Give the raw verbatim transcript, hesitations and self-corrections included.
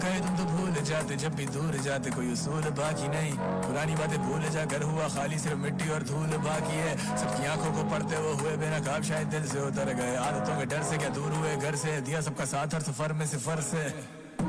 कहे तुम तो भूल जाते जब भी दूर जाते, कोई उसूल बाकी नहीं, पुरानी बातें भूल जा, घर हुआ खाली सिर्फ मिट्टी और धूल बाकी है। सबकी आंखों को पढ़ते वो हुए बेनकाब शायद दिल से उतर गए, आदतों के डर से क्या दूर हुए घर से, दिया सबका साथ हर सफर में सिफर से।